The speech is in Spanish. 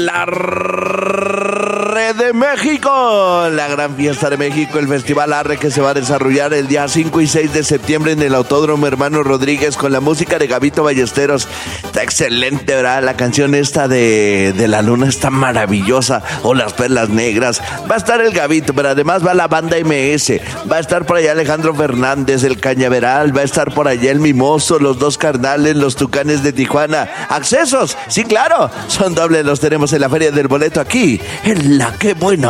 La Red de México, la gran fiesta de México, el Festival Arre que se va a desarrollar el día 5 y 6 de septiembre en el Autódromo Hermano Rodríguez con la música de Gabito Ballesteros. Está excelente, ¿verdad? La canción esta de La Luna está maravillosa, o Las Perlas Negras. Va a estar el Gabito, pero además va la banda MS, va a estar por allá Alejandro Fernández, el Cañaveral, va a estar por allá el Mimoso, los Dos Carnales, los Tucanes de Tijuana. ¿Accesos? Sí, claro, son dobles, los tenemos en la Feria del Boleto aquí, en La Qué Buena.